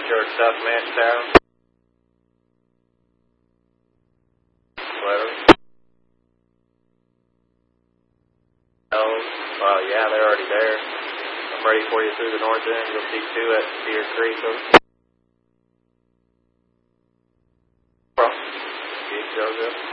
Church, South Manchtown. Whatever. Oh, yeah, they're already there. I'm ready for you through the north end. You'll see 2 at Cedar Creek. Joseph.